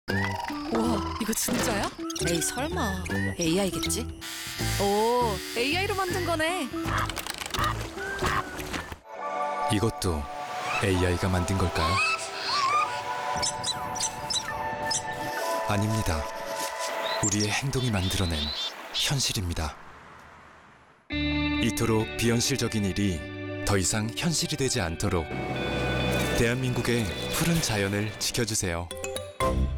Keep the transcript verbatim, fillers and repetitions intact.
우와, 이거 진짜야? 에이, 설마 에이아이겠지? 오, 에이아이로 만든 거네. 이것도 에이아이가 만든 걸까요? 아닙니다. 우리의 행동이 만들어낸 현실입니다. 이토록 비현실적인 일이 더 이상 현실이 되지 않도록 대한민국의 푸른 자연을 지켜주세요.